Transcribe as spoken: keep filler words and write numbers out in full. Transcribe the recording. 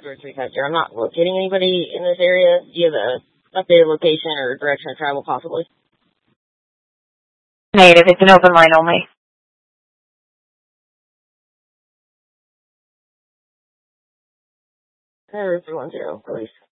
three five zero. I'm not locating anybody in this area. Do you have a updated location or direction of travel, possibly? Negative. It's an open line only. Error three one zero, please.